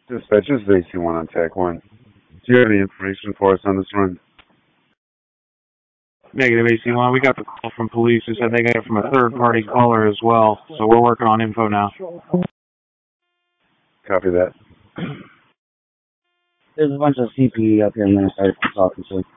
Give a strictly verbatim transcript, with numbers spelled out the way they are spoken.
Dispatch, this is A C one on TAC one. Do you have any information for us on this run? Negative A C one. We got the call from police who said they got it from a third-party caller as well, so we're working on info now. Copy that. There's a bunch of C P E up here in Minnesota I'm talking to.